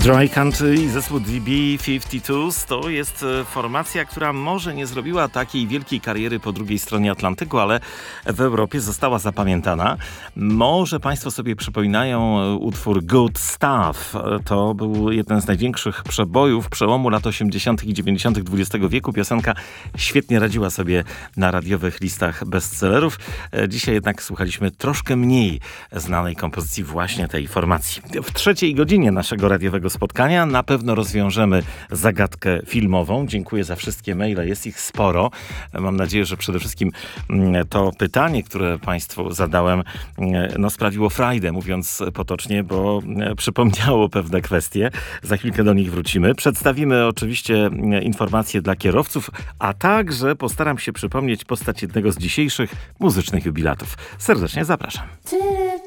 Dry Country i zespół DB52 to jest formacja, która może nie zrobiła takiej wielkiej kariery po drugiej stronie Atlantyku, ale w Europie została zapamiętana. Może Państwo sobie przypominają utwór Good Stuff. To był jeden z największych przebojów przełomu lat 80. i 90. XX wieku. Piosenka świetnie radziła sobie na radiowych listach bestsellerów. Dzisiaj jednak słuchaliśmy troszkę mniej znanej kompozycji właśnie tej formacji. W trzeciej godzinie naszego radiowego spotkania na pewno rozwiążemy zagadkę filmową. Dziękuję za wszystkie maile, jest ich sporo. Mam nadzieję, że przede wszystkim to pytanie, które Państwu zadałem, sprawiło frajdę, mówiąc potocznie, bo przypomniało pewne kwestie. Za chwilkę do nich wrócimy. Przedstawimy oczywiście informacje dla kierowców, a także postaram się przypomnieć postać jednego z dzisiejszych muzycznych jubilatów. Serdecznie zapraszam.